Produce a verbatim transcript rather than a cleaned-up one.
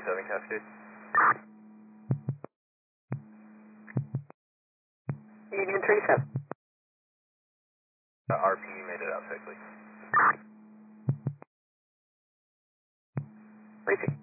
seven Cascade. Union three seven. Uh, R P made it out safely. Racing.